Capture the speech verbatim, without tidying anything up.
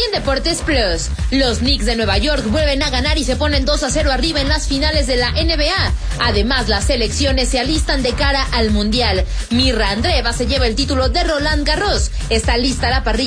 en Deportes Plus, los Knicks de Nueva York vuelven a ganar y se ponen dos a cero arriba en las finales de la N B A. Además, las selecciones se alistan de cara al Mundial. Mirra Andreeva se lleva el título de Roland Garros. Está lista la parrilla